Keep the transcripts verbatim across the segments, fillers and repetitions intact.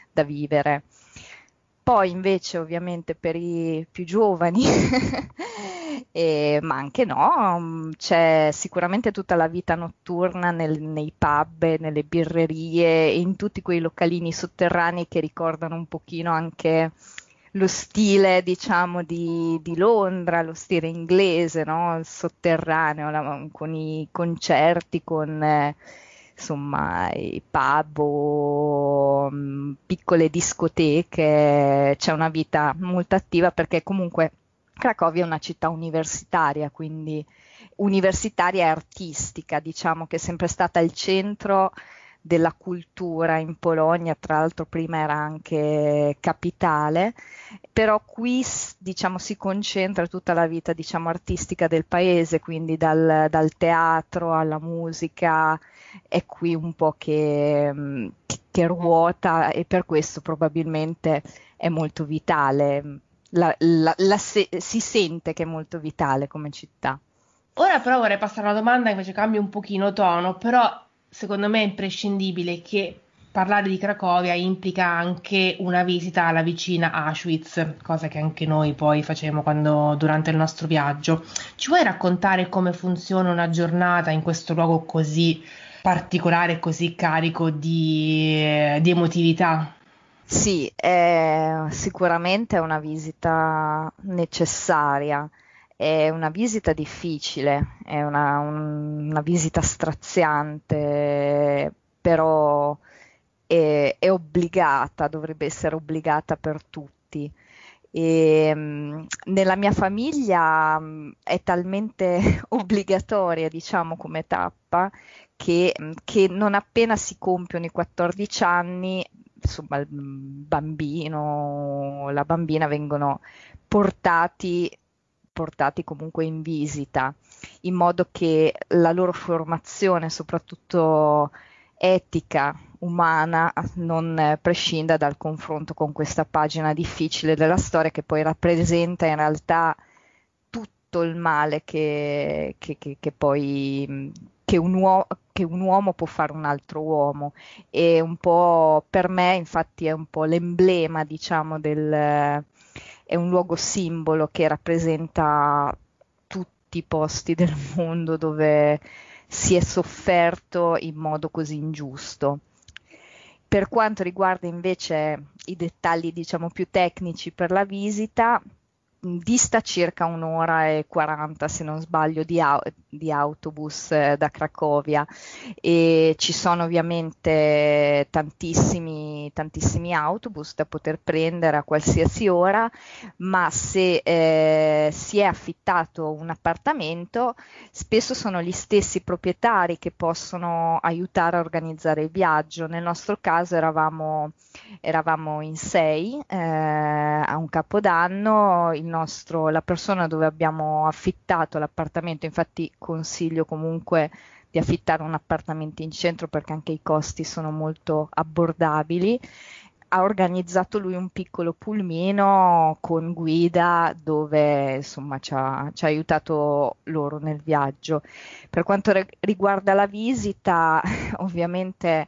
da vivere. Poi invece ovviamente per i più giovani, e- ma anche no, mm, c'è sicuramente tutta la vita notturna nel- nei pub, e nelle birrerie, e in tutti quei localini sotterranei che ricordano un pochino anche lo stile, diciamo, di, di Londra, lo stile inglese, no? Il sotterraneo, la- con i concerti, con eh, insomma i pub o mh, piccole discoteche. C'è una vita molto attiva perché comunque Cracovia è una città universitaria, quindi universitaria e artistica, diciamo che è sempre stata il centro della cultura in Polonia, tra l'altro prima era anche capitale, però qui s- diciamo si concentra tutta la vita diciamo artistica del paese, quindi dal, dal teatro alla musica, è qui un po' che, mh, che che ruota, e per questo probabilmente è molto vitale. La- la- la se- si sente che è molto vitale come città. Ora però vorrei passare a una domanda che invece cambia un pochino tono, però secondo me è imprescindibile che parlare di Cracovia implica anche una visita alla vicina Auschwitz, cosa che anche noi poi facemmo quando, durante il nostro viaggio. Ci vuoi raccontare come funziona una giornata in questo luogo così particolare e così carico di, di emotività? Sì, è sicuramente è una visita necessaria, è una visita difficile, è una, un- una visita straziante, però è, è obbligata, dovrebbe essere obbligata per tutti. E, mh, nella mia famiglia mh, è talmente obbligatoria, diciamo, come tappa, che, mh, che non appena si compiono i quattordici anni, insomma, il bambino, la bambina vengono portati, portati comunque in visita, in modo che la loro formazione, soprattutto etica, umana, non eh, prescinda dal confronto con questa pagina difficile della storia che poi rappresenta in realtà tutto il male che, che- che- che poi mh, che un uo- che un uomo può fare a un altro uomo. E un po' per me, infatti, è un po' l'emblema, diciamo, del, è un luogo simbolo che rappresenta tutti i posti del mondo dove si è sofferto in modo così ingiusto. Per quanto riguarda invece i dettagli, diciamo, più tecnici per la visita, mh, dista circa un'ora e quaranta, se non sbaglio, di, au- di autobus eh, da Cracovia, e ci sono ovviamente tantissimi, tantissimi autobus da poter prendere a qualsiasi ora, ma se eh, si è affittato un appartamento, spesso sono gli stessi proprietari che possono aiutare a organizzare il viaggio. Nel nostro caso eravamo, eravamo in sei eh, a un capodanno, il nostro, la persona dove abbiamo affittato l'appartamento, infatti consiglio comunque di affittare un appartamento in centro perché anche i costi sono molto abbordabili. Ha organizzato lui un piccolo pulmino con guida dove insomma ci ha, ci ha aiutato loro nel viaggio. Per quanto re- riguarda la visita, ovviamente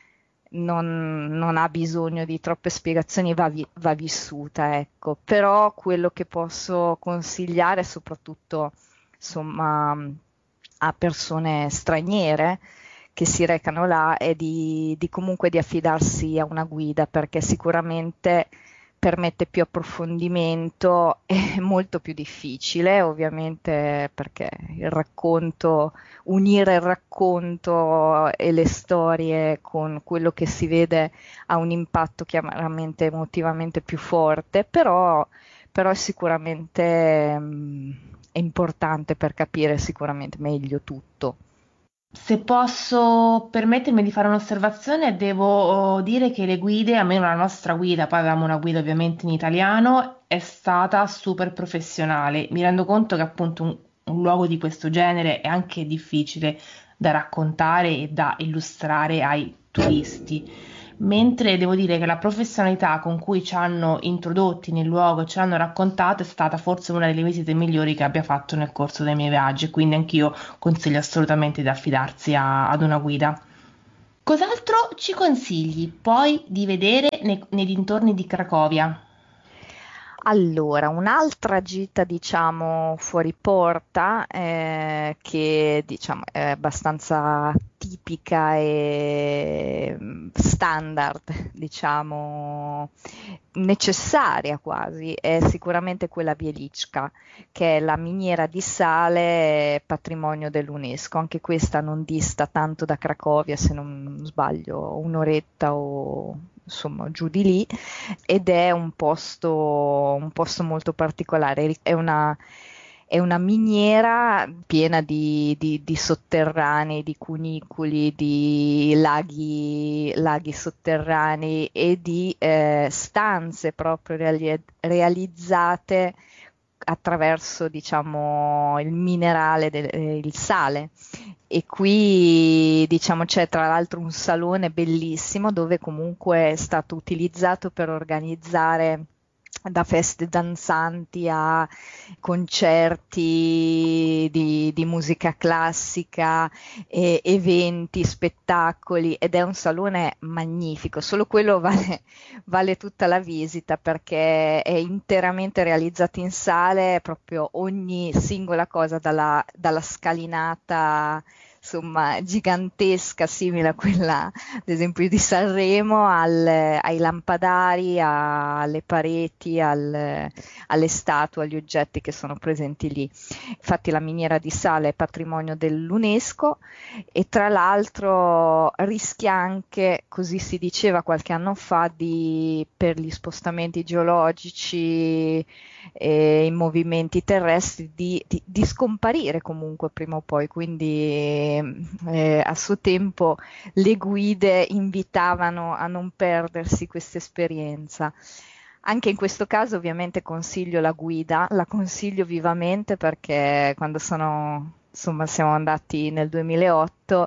non, non ha bisogno di troppe spiegazioni, va, vi- va vissuta, ecco. Però quello che posso consigliare, soprattutto insomma, a persone straniere che si recano là, è di, di comunque di affidarsi a una guida, perché sicuramente permette più approfondimento, è molto più difficile, ovviamente, perché il racconto, unire il racconto e le storie con quello che si vede ha un impatto chiaramente emotivamente più forte, però, però è sicuramente mm, è importante per capire sicuramente meglio tutto. Se posso permettermi di fare un'osservazione, devo oh, dire che le guide, almeno la nostra guida, poi avevamo una guida ovviamente in italiano, è stata super professionale. Mi rendo conto che appunto un, un luogo di questo genere è anche difficile da raccontare e da illustrare ai turisti. Mentre devo dire che la professionalità con cui ci hanno introdotti nel luogo e ci hanno raccontato è stata forse una delle visite migliori che abbia fatto nel corso dei miei viaggi, quindi anch'io consiglio assolutamente di affidarsi a- ad una guida. Cos'altro ci consigli poi di vedere nei, nei dintorni di Cracovia? Allora, un'altra gita, diciamo, fuori porta, eh, che diciamo è abbastanza tipica e mm, standard, diciamo, necessaria quasi, è sicuramente quella Wieliczka, che è la miniera di sale patrimonio dell'UNESCO. Anche questa non dista tanto da Cracovia, se non sbaglio, un'oretta o insomma giù di lì, ed è un posto, un posto molto particolare. È una, è una miniera piena di, di- di sotterranei, di cunicoli, di laghi, laghi sotterranei e di eh, stanze proprio reali- realizzate attraverso, diciamo, il minerale, del, eh, il sale. E qui, diciamo, c'è tra l'altro un salone bellissimo dove comunque è stato utilizzato per organizzare da feste danzanti a concerti di, di musica classica, e eventi, spettacoli, ed è un salone magnifico. Solo quello vale, vale tutta la visita perché è interamente realizzato in sale, proprio ogni singola cosa, dalla, dalla scalinata insomma gigantesca, simile a quella ad esempio di Sanremo, al- ai lampadari, a- alle pareti, al- alle statue, agli oggetti che sono presenti lì. Infatti la miniera di sale è patrimonio dell'UNESCO, e tra l'altro rischia anche, così si diceva qualche anno fa, di, per gli spostamenti geologici e i movimenti terrestri, di, di- di scomparire comunque prima o poi. Quindi eh, a suo tempo le guide invitavano a non perdersi questa esperienza. Anche in questo caso ovviamente consiglio la guida, la consiglio vivamente perché quando sono, insomma, siamo andati nel duemilaotto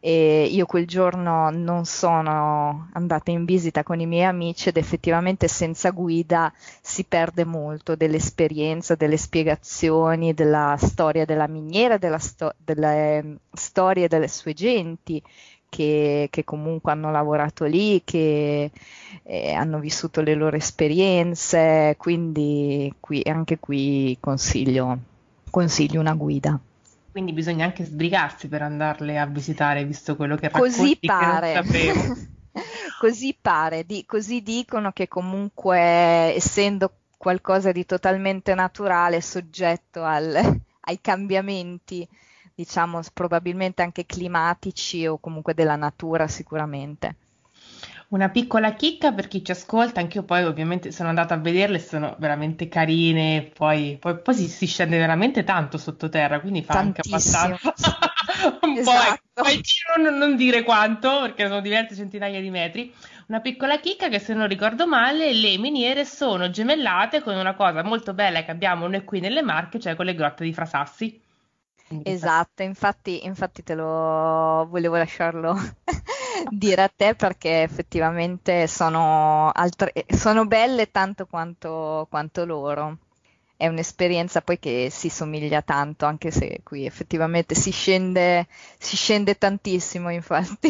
e io quel giorno non sono andata in visita con i miei amici, ed effettivamente senza guida si perde molto dell'esperienza, delle spiegazioni, della storia della miniera, della sto- delle ehm, storie delle sue genti che, che comunque hanno lavorato lì, che eh, hanno vissuto le loro esperienze, quindi qui, anche qui consiglio, consiglio una guida. Quindi bisogna anche sbrigarsi per andarle a visitare, visto quello che Così racconti, che non pare, sapevo. così pare, di- così dicono che comunque, essendo qualcosa di totalmente naturale, soggetto al- ai cambiamenti, diciamo, s- probabilmente anche climatici o comunque della natura sicuramente. Una piccola chicca per chi ci ascolta, anch'io poi ovviamente sono andata a vederle, sono veramente carine, poi, poi, poi si, si scende veramente tanto sottoterra, quindi fa anche Tantissimo, abbastanza sì. un po', ecco, Esatto. poi giro non, non dire quanto, perché sono diverse centinaia di metri. Una piccola chicca che se non ricordo male, le miniere sono gemellate con una cosa molto bella che abbiamo noi qui nelle Marche, cioè con le grotte di Frasassi. Quindi questa Esatto, infatti, infatti te lo volevo lasciarlo dire a te perché effettivamente sono, altre- sono belle tanto quanto, quanto loro. È un'esperienza poi che si somiglia tanto, anche se qui effettivamente si scende, si scende tantissimo, infatti.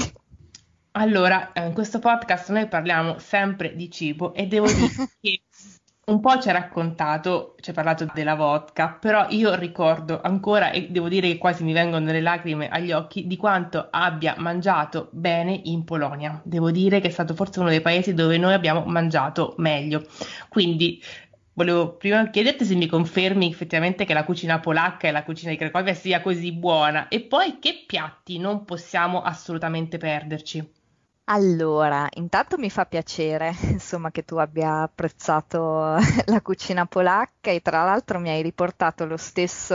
Allora, eh, in questo podcast noi parliamo sempre di cibo e devo dire che un po' ci ha raccontato, ci ha parlato della vodka, però io ricordo ancora, e devo dire che quasi mi vengono le lacrime agli occhi, di quanto abbia mangiato bene in Polonia. Devo dire che è stato forse uno dei paesi dove noi abbiamo mangiato meglio. Quindi volevo prima chiederti se mi confermi effettivamente che la cucina polacca e la cucina di Cracovia sia così buona e poi che piatti non possiamo assolutamente perderci. Allora, intanto mi fa piacere, insomma, che tu abbia apprezzato la cucina polacca, e tra l'altro mi hai riportato lo stesso,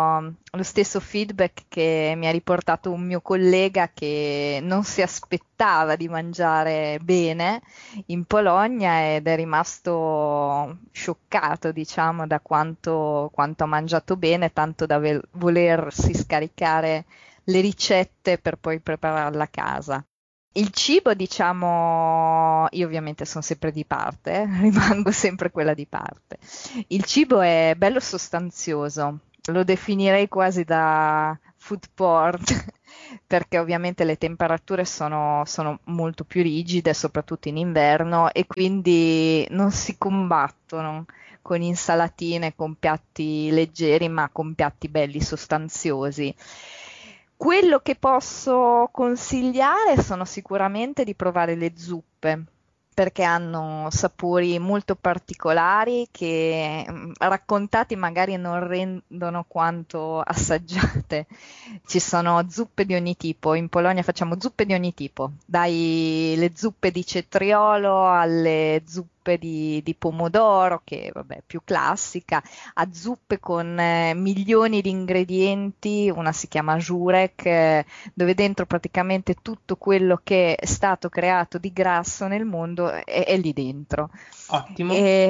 lo stesso feedback che mi ha riportato un mio collega che non si aspettava di mangiare bene in Polonia ed è rimasto scioccato, diciamo, da quanto, quanto ha mangiato bene, tanto da vel- volersi scaricare le ricette per poi prepararla a casa. Il cibo, diciamo, io ovviamente sono sempre di parte, eh, rimango sempre quella di parte. Il cibo è bello sostanzioso, lo definirei quasi da food porn, perché ovviamente le temperature sono, sono molto più rigide, soprattutto in inverno, e quindi non si combattono con insalatine, con piatti leggeri, ma con piatti belli sostanziosi. Quello che posso consigliare sono sicuramente di provare le zuppe, perché hanno sapori molto particolari che mm, raccontati magari non rendono quanto assaggiate. Ci sono zuppe di ogni tipo, in Polonia facciamo zuppe di ogni tipo, dai le zuppe di cetriolo alle zuppe di, di pomodoro, che vabbè è più classica, a zuppe con eh, milioni di ingredienti, una si chiama Żurek, eh, dove dentro praticamente tutto quello che è stato creato di grasso nel mondo è, è lì dentro. Ottimo. E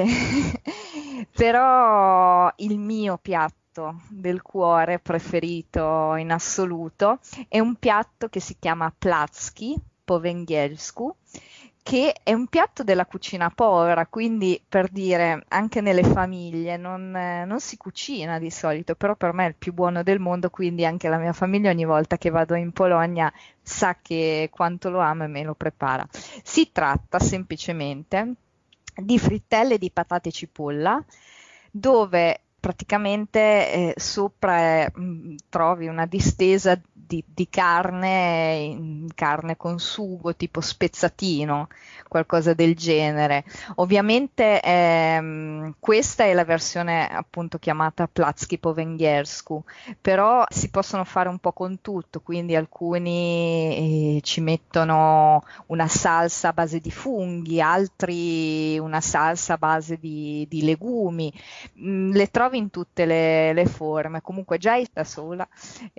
però il mio piatto del cuore preferito in assoluto è un piatto che si chiama placki po węgiersku, che è un piatto della cucina povera, quindi per dire, anche nelle famiglie non, eh, non si cucina di solito, però per me è il più buono del mondo, quindi anche la mia famiglia ogni volta che vado in Polonia sa che quanto lo amo e me lo prepara. Si tratta semplicemente di frittelle di patate e cipolla, dove praticamente eh, sopra eh, mh, trovi una distesa di, di carne, in- carne con sugo, tipo spezzatino, qualcosa del genere. Ovviamente ehm, questa è la versione appunto chiamata Placki po węgiersku, però si possono fare un po' con tutto, quindi alcuni eh, ci mettono una salsa a base di funghi, altri una salsa a base di, di legumi. Mm, le trovi in tutte le, le forme, comunque già da sola.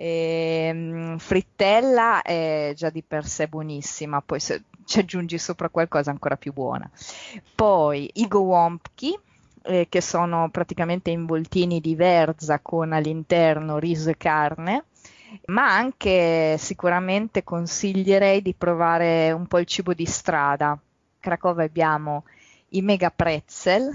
Ehm, frittella è già di per sé buonissima, poi se ci aggiungi sopra qualcosa ancora più buona. Poi i gołąbki, eh, che sono praticamente involtini di verza con all'interno riso e carne, ma anche sicuramente consiglierei di provare un po' il cibo di strada. A Cracovia abbiamo i mega pretzel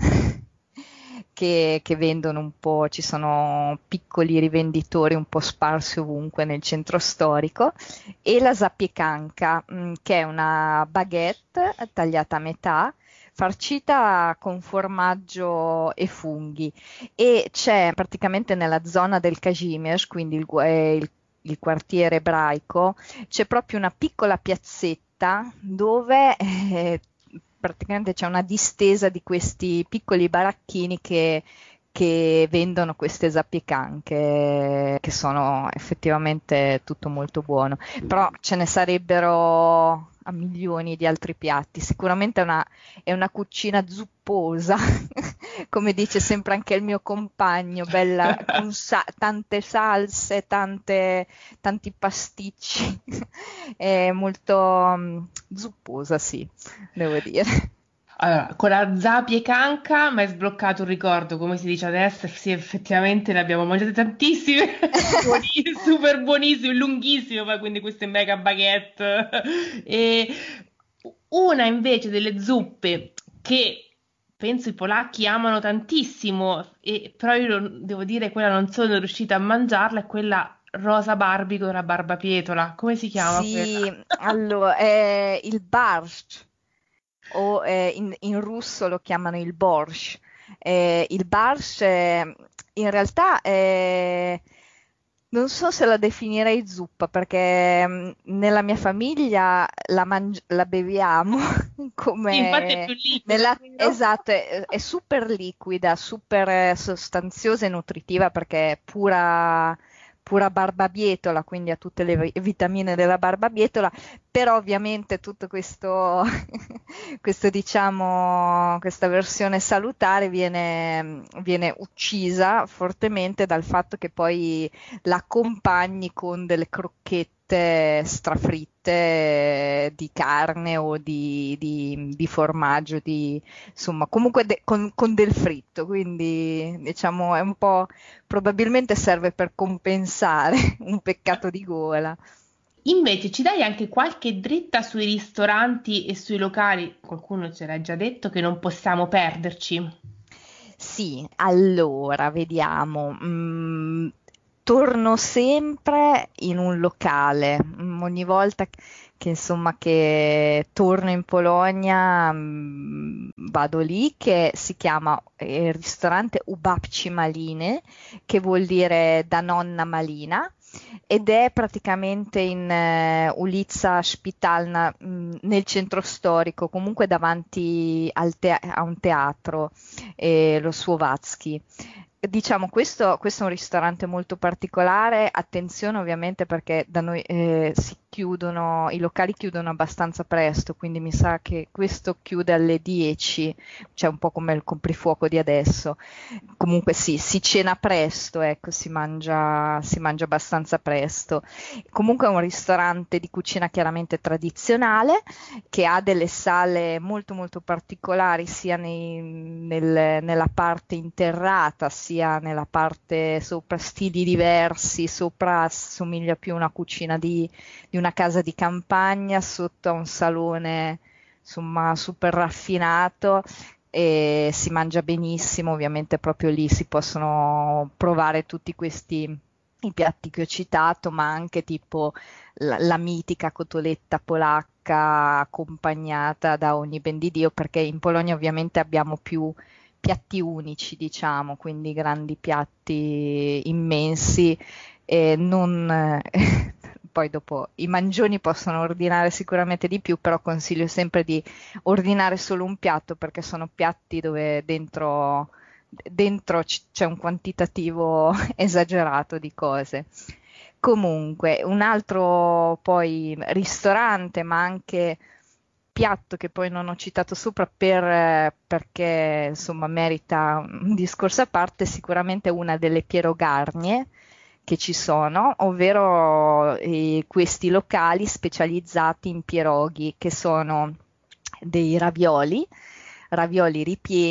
che, che vendono un po', ci sono piccoli rivenditori un po' sparsi ovunque nel centro storico, e la zapiekanka, mh, che è una baguette tagliata a metà, farcita con formaggio e funghi, e c'è praticamente nella zona del Kazimierz, quindi il, gu- eh, il il quartiere ebraico, c'è proprio una piccola piazzetta dove eh, praticamente c'è una distesa di questi piccoli baracchini che, che vendono queste zappicanche, che sono effettivamente tutto molto buono. Però ce ne sarebbero a milioni di altri piatti. Sicuramente è una, è una cucina zupposa, come dice sempre anche il mio compagno, bella con sa- tante salse, tante, tanti pasticci, è molto mm, zupposa, sì, devo dire. Allora, con la zapiecanca mi hai sbloccato un ricordo, come si dice adesso, sì, effettivamente ne abbiamo mangiate tantissime, buonissime, super buonissime, lunghissime, poi quindi queste mega baguette. E una invece delle zuppe che penso i polacchi amano tantissimo, e, però io non- devo dire quella non sono riuscita a mangiarla, è quella rosa Barbie con la barbabietola. Come si chiama quella? Sì, allora, è il barst, o eh, in, in russo lo chiamano il borщ. Eh, il barsh eh, in realtà è, non so se la definirei zuppa, perché mm, nella mia famiglia la, mangi- la beviamo Sì, infatti è più come liquida, nella, vero? esatto, è, è super liquida, super eh, sostanziosa e nutritiva perché è pura, pura barbabietola, quindi ha tutte le vi- vitamine della barbabietola, però ovviamente tutto questo, questo diciamo, questa versione salutare viene, viene uccisa fortemente dal fatto che poi la accompagni con delle crocchette strafritte di carne o di, di- di formaggio, di, insomma, comunque de- con, con del fritto, quindi diciamo è un po', probabilmente serve per compensare un peccato di gola. Invece ci dai anche qualche dritta sui ristoranti e sui locali, qualcuno ce l'ha già detto, che non possiamo perderci. Sì, allora vediamo. Mm, torno sempre in un locale. Mm, ogni volta che insomma che torno in Polonia, mm, vado lì, che si chiama eh, il ristorante U Babci Maline, che vuol dire da nonna Malina, ed è praticamente in eh, Ulica Spitalna, mh, nel centro storico, comunque davanti al te- a un teatro, eh, lo Słowacji. Diciamo, questo, questo è un ristorante molto particolare, attenzione ovviamente perché da noi eh, si chiudono, i locali chiudono abbastanza presto, quindi mi sa che questo chiude alle dieci, cioè un po' come il coprifuoco di adesso. Comunque sì, si cena presto, ecco, si mangia, si mangia abbastanza presto. Comunque è un ristorante di cucina chiaramente tradizionale, che ha delle sale molto molto particolari sia nei- nel- nella parte interrata sia nella parte sopra, stili diversi, sopra somiglia più a una cucina di, di una casa di campagna, sotto a un salone insomma super raffinato, e si mangia benissimo, ovviamente proprio lì si possono provare tutti questi i piatti che ho citato, ma anche tipo la, la mitica cotoletta polacca accompagnata da ogni ben di Dio, perché in Polonia ovviamente abbiamo più piatti unici, diciamo, quindi grandi piatti immensi e non... eh, poi dopo i mangioni possono ordinare sicuramente di più, però consiglio sempre di ordinare solo un piatto perché sono piatti dove dentro, dentro c- c'è un quantitativo esagerato di cose. Comunque, un altro poi ristorante, ma anche piatto che poi non ho citato sopra per, eh, perché insomma merita un discorso a parte, sicuramente una delle pierogarnie che ci sono, ovvero eh, questi locali specializzati in pieroghi, che sono dei ravioli, ravioli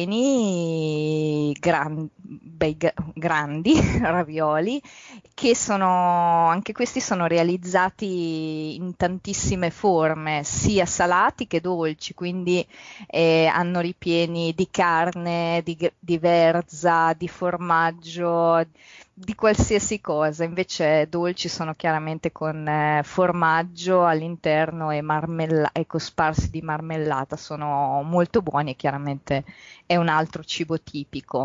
ripieni, gran- bei gra- grandi ravioli, che sono, anche questi sono realizzati in tantissime forme, sia salati che dolci, quindi eh, hanno ripieni di carne, di, di verza, di formaggio, di qualsiasi cosa. Invece dolci sono chiaramente con eh, formaggio all'interno e, marmella- e cosparsi di marmellata, sono molto buoni e chiaramente è un altro cibo tipico.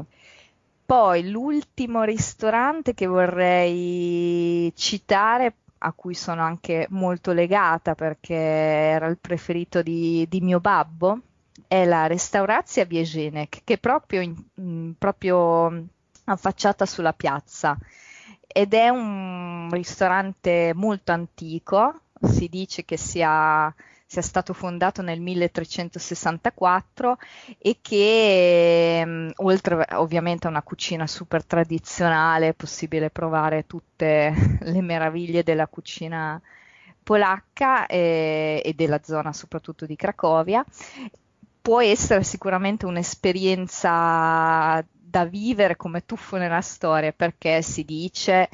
Poi l'ultimo ristorante che vorrei citare, a cui sono anche molto legata perché era il preferito di, di mio babbo, è la Restaurazia Bieżenek, che è proprio, in- mh, proprio affacciata sulla piazza ed è un ristorante molto antico, si dice che sia, sia stato fondato nel milletrecentosessantaquattro e che mh, oltre ovviamente a una cucina super tradizionale, è possibile provare tutte le meraviglie della cucina polacca e, e della zona soprattutto di Cracovia. Può essere sicuramente un'esperienza da vivere come tuffo nella storia, perché si dice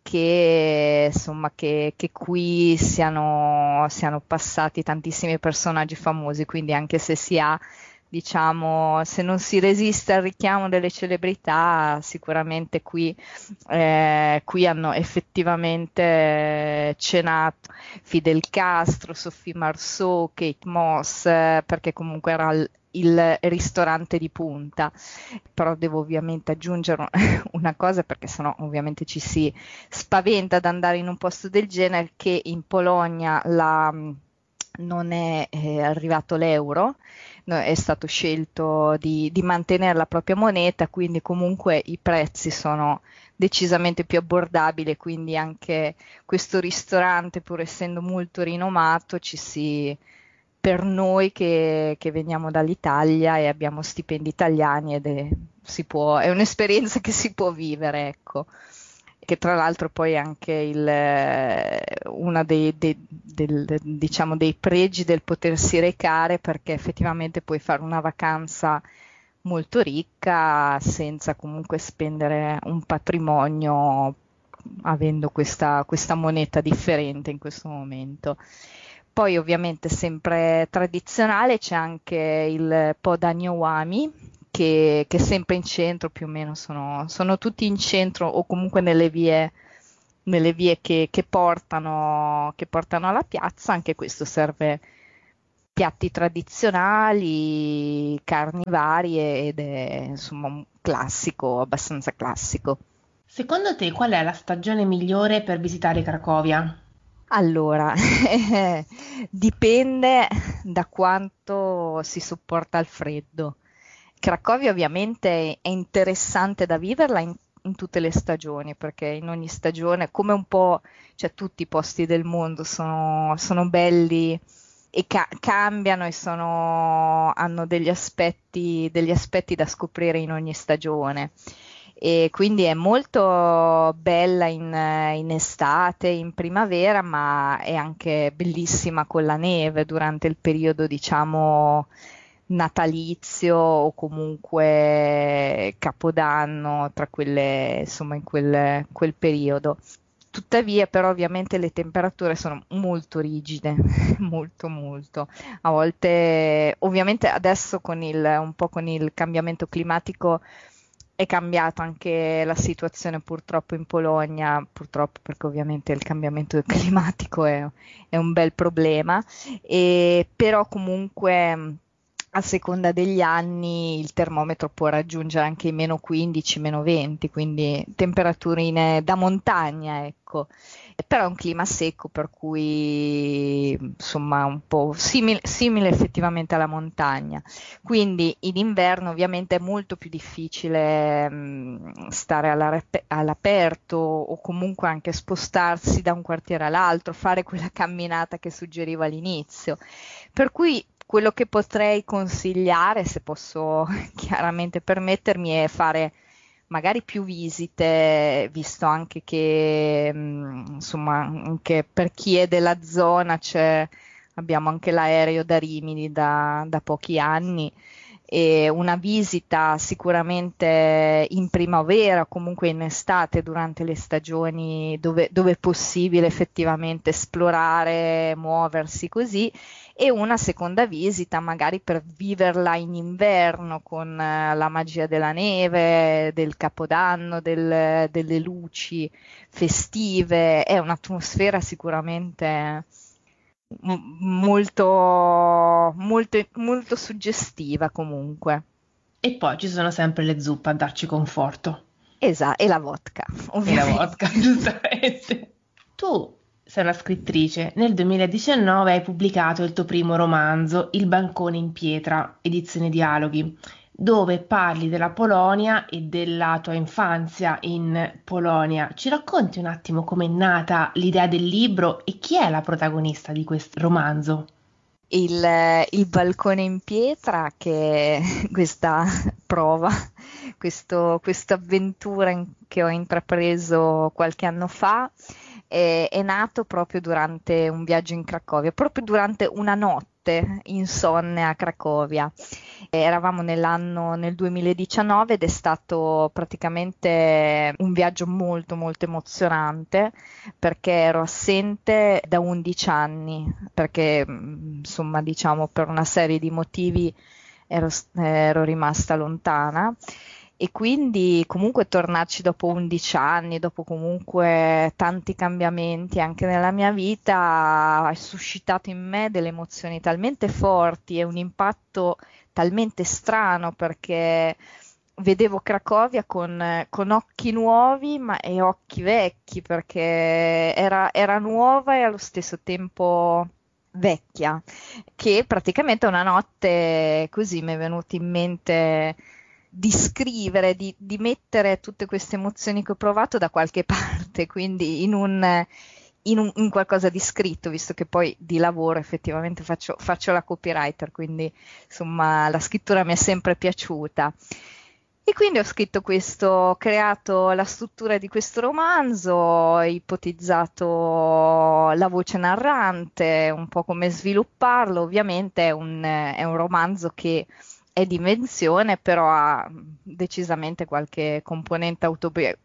che, insomma, che, che qui siano, siano passati tantissimi personaggi famosi, quindi anche se si ha, diciamo, se non si resiste al richiamo delle celebrità, sicuramente qui, eh, qui hanno effettivamente eh, cenato Fidel Castro, Sophie Marceau, Kate Moss, eh, perché comunque era il, il ristorante di punta. Però devo ovviamente aggiungere una cosa, perché sennò ovviamente ci si spaventa ad andare in un posto del genere, che in Polonia la, non è eh, arrivato l'euro, no, è stato scelto di, di mantenere la propria moneta, quindi comunque i prezzi sono decisamente più abbordabili, quindi anche questo ristorante, pur essendo molto rinomato, ci si, per noi che, che veniamo dall'Italia e abbiamo stipendi italiani, ed è, si può, è un'esperienza che si può vivere, ecco. Che tra l'altro poi è anche il, eh, uno dei, dei- del- diciamo, dei pregi del potersi recare, perché effettivamente puoi fare una vacanza molto ricca senza comunque spendere un patrimonio, avendo questa, questa moneta differente in questo momento. Poi ovviamente sempre tradizionale c'è anche il Podanie Łami, che, che è sempre in centro, più o meno sono, sono tutti in centro o comunque nelle vie, nelle vie che, che portano, che portano alla piazza. Anche questo serve piatti tradizionali, carni varie ed è insomma un classico, abbastanza classico. Secondo te qual è la stagione migliore per visitare Cracovia? Allora, dipende da quanto si sopporta il freddo. Cracovia ovviamente è interessante da viverla in, in tutte le stagioni, perché in ogni stagione, come un po', cioè tutti i posti del mondo sono, sono belli e ca- cambiano e sono, hanno degli aspetti, degli aspetti da scoprire in ogni stagione. E quindi è molto bella in, in estate, in primavera, ma è anche bellissima con la neve durante il periodo, diciamo, natalizio o comunque Capodanno, tra quelle, insomma, in quel, quel periodo. Tuttavia, però, ovviamente le temperature sono molto rigide, molto, molto. A volte, ovviamente adesso con il, un po' con il cambiamento climatico è cambiata anche la situazione purtroppo in Polonia, purtroppo perché ovviamente il cambiamento climatico è, è un bel problema, e, però comunque mh, a seconda degli anni il termometro può raggiungere anche i meno quindici, meno venti, quindi temperaturine da montagna, ecco. Però è un clima secco, per cui insomma un po' simile, simile effettivamente alla montagna. Quindi in inverno ovviamente è molto più difficile mh, stare alla- all'aperto o comunque anche spostarsi da un quartiere all'altro, fare quella camminata che suggerivo all'inizio. Per cui quello che potrei consigliare, se posso chiaramente permettermi, è fare magari più visite, visto anche che, mh, insomma, anche per chi è della zona c'è, abbiamo anche l'aereo da Rimini da, da pochi anni, e una visita sicuramente in primavera o comunque in estate durante le stagioni dove, dove è possibile effettivamente esplorare, muoversi così, e una seconda visita magari per viverla in inverno con eh, la magia della neve, del Capodanno, del- delle luci festive. È un'atmosfera sicuramente m- molto, molto, molto suggestiva comunque. E poi ci sono sempre le zuppe a darci conforto. Esatto, e la vodka, E la vodka, ovviamente. giustamente. Tu sei una scrittrice. Nel duemiladiciannove hai pubblicato il tuo primo romanzo, Il bancone in pietra, edizione Dialoghi, dove parli della Polonia e della tua infanzia in Polonia. Ci racconti un attimo com'è nata l'idea del libro e chi è la protagonista di questo romanzo? Il, il balcone in pietra, che è questa prova, questo, questa avventura in- che ho intrapreso qualche anno fa, è, è nato proprio durante un viaggio in Cracovia, proprio durante una notte insonne a Cracovia. Eravamo nell'anno, nel duemiladiciannove, ed è stato praticamente un viaggio molto molto emozionante, perché ero assente da undici anni, perché mh, insomma diciamo per una serie di motivi ero, ero rimasta lontana, e quindi comunque tornarci dopo undici anni, dopo comunque tanti cambiamenti anche nella mia vita, ha suscitato in me delle emozioni talmente forti e un impatto talmente strano, perché vedevo Cracovia con, con occhi nuovi ma, e occhi vecchi, perché era, era nuova e allo stesso tempo vecchia, che praticamente una notte così mi è venuto in mente di scrivere, di, di mettere tutte queste emozioni che ho provato da qualche parte, quindi in un, in un- in qualcosa di scritto, visto che poi di lavoro effettivamente faccio, faccio la copywriter, quindi insomma la scrittura mi è sempre piaciuta. E quindi ho scritto questo, ho creato la struttura di questo romanzo, ho ipotizzato la voce narrante, un po' come svilupparlo. Ovviamente è un, è un romanzo che è di invenzione, però ha decisamente qualche componente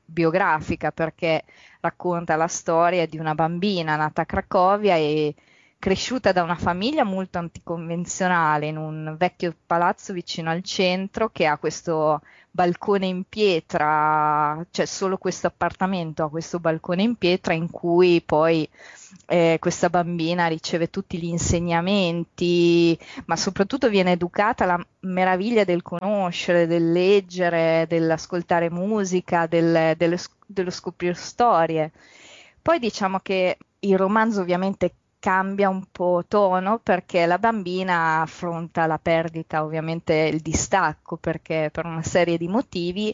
autobiografica, perché racconta la storia di una bambina nata a Cracovia e cresciuta da una famiglia molto anticonvenzionale in un vecchio palazzo vicino al centro che ha questo balcone in pietra, cioè solo questo appartamento ha questo balcone in pietra in cui poi eh, questa bambina riceve tutti gli insegnamenti, ma soprattutto viene educata alla meraviglia del conoscere, del leggere, dell'ascoltare musica, del, dello, dello scoprire storie. Poi diciamo che il romanzo ovviamente cambia un po' tono perché la bambina affronta la perdita, ovviamente il distacco, perché per una serie di motivi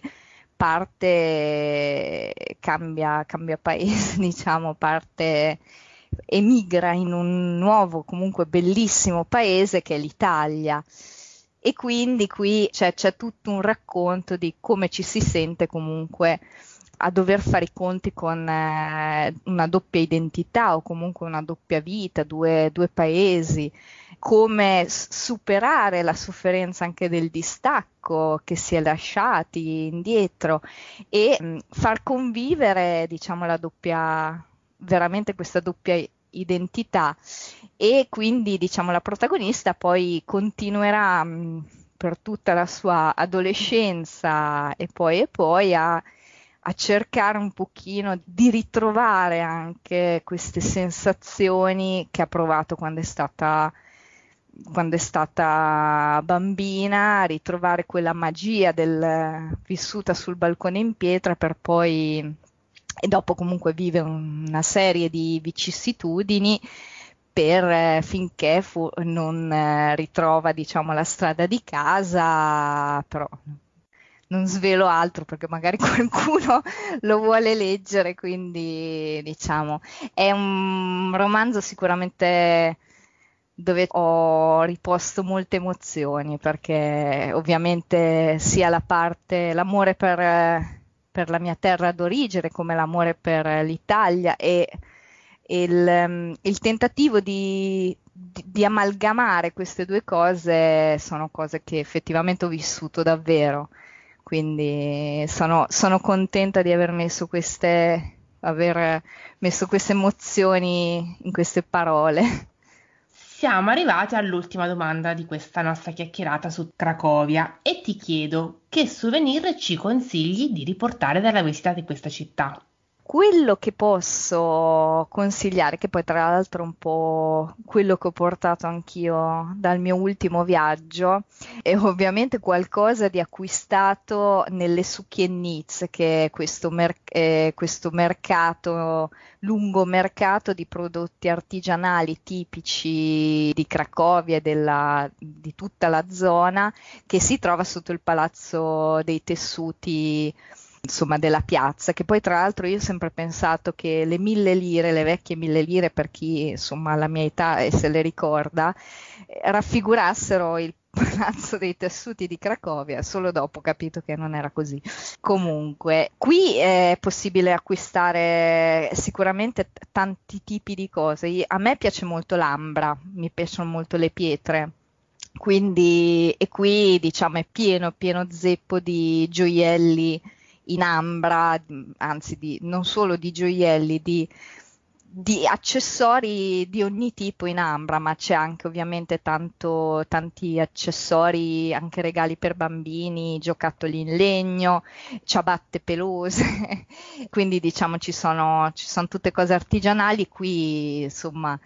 parte, cambia, cambia paese, diciamo, parte, emigra in un nuovo, comunque bellissimo paese che è l'Italia. E quindi qui c'è, c'è tutto un racconto di come ci si sente comunque a dover fare i conti con eh, una doppia identità o comunque una doppia vita, due, due paesi, come s- superare la sofferenza anche del distacco che si è lasciati indietro e mh, far convivere, diciamo, la doppia, veramente questa doppia identità e quindi, diciamo, la protagonista poi continuerà mh, per tutta la sua adolescenza e poi e poi a a cercare un pochino di ritrovare anche queste sensazioni che ha provato quando è stata, quando è stata bambina, ritrovare quella magia del vissuta sul balcone in pietra per poi, e dopo comunque vive una serie di vicissitudini per eh, finché fu- non eh, ritrova, diciamo, la strada di casa, però non svelo altro perché magari qualcuno lo vuole leggere, quindi diciamo è un romanzo sicuramente dove ho riposto molte emozioni perché ovviamente sia la parte, l'amore per, eh, per la mia terra d'origine come l'amore per l'Italia e il, ehm, il tentativo di, di, di amalgamare queste due cose sono cose che effettivamente ho vissuto davvero. Quindi sono, sono contenta di aver messo queste, aver messo queste emozioni in queste parole. Siamo arrivati all'ultima domanda di questa nostra chiacchierata su Cracovia e ti chiedo che souvenir ci consigli di riportare dalla visita di questa città? Quello che posso consigliare, che poi tra l'altro è un po' quello che ho portato anch'io dal mio ultimo viaggio, è ovviamente qualcosa di acquistato nelle Succhiennitz, che è questo, mer- eh, questo mercato, lungo mercato di prodotti artigianali tipici di Cracovia e della- di tutta la zona, che si trova sotto il Palazzo dei Tessuti insomma della piazza, che poi tra l'altro io ho sempre pensato che le mille lire, le vecchie mille lire per chi insomma ha la mia età e se le ricorda, eh, raffigurassero il Palazzo dei Tessuti di Cracovia, solo dopo ho capito che non era così. Comunque, qui è possibile acquistare sicuramente t- tanti tipi di cose. Io- A me piace molto l'ambra, mi piacciono molto le pietre. Quindi, e qui diciamo è pieno, pieno zeppo di gioielli in ambra, anzi di, non solo di gioielli, di, di accessori di ogni tipo in ambra, ma c'è anche ovviamente tanto, tanti accessori, anche regali per bambini, giocattoli in legno, ciabatte pelose, quindi diciamo ci sono, ci sono tutte cose artigianali qui, insomma.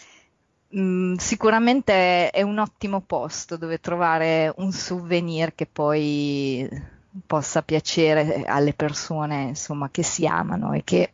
Mm, sicuramente è un ottimo posto dove trovare un souvenir che poi possa piacere alle persone, insomma, che si amano e che,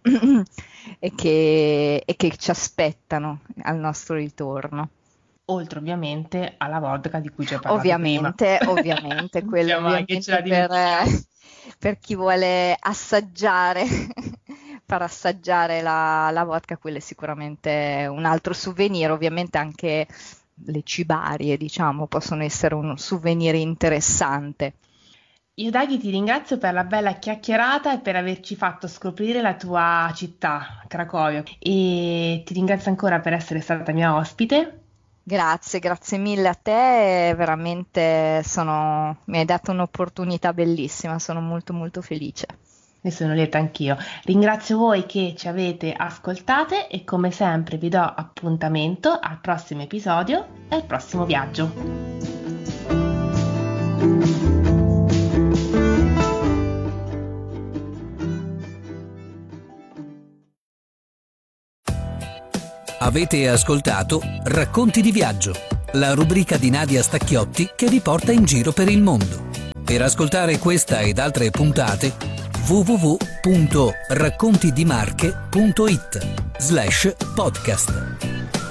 e che, e che ci aspettano al nostro ritorno. Oltre ovviamente alla vodka di cui ci hai parlato prima. Ovviamente, ovviamente, Non quello sia mai che ce la ovviamente per, eh, dimentichiamo. per chi vuole assaggiare, far assaggiare la, la vodka, quello è sicuramente un altro souvenir, ovviamente anche le cibarie, diciamo, possono essere un souvenir interessante. Io Daghi ti ringrazio per la bella chiacchierata e per averci fatto scoprire la tua città, Cracovia. E ti ringrazio ancora per essere stata mia ospite. Grazie, grazie mille a te, veramente sono, mi hai dato un'opportunità bellissima, sono molto molto felice. Ne sono lieta anch'io. Ringrazio voi che ci avete ascoltate e come sempre vi do appuntamento al prossimo episodio e al prossimo viaggio. Avete ascoltato Racconti di viaggio, la rubrica di Nadia Stacchiotti che vi porta in giro per il mondo. Per ascoltare questa ed altre puntate w w w punto raccontidimarche punto it slash podcast.